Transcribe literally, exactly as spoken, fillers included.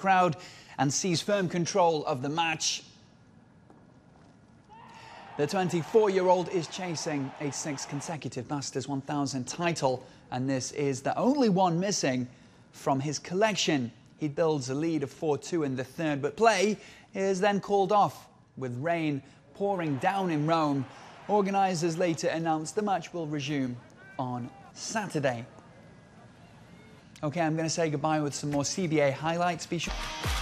crowd and seize firm control of the match. The twenty-four-year-old is chasing a sixth consecutive Masters one thousand title, and this is the only one missing from his collection. He builds a lead of four two in the third, but play is then called off with rain pouring down in Rome. Organisers later announced the match will resume on Saturday. OK, I'm going to say goodbye with some more C B A highlights. Be sure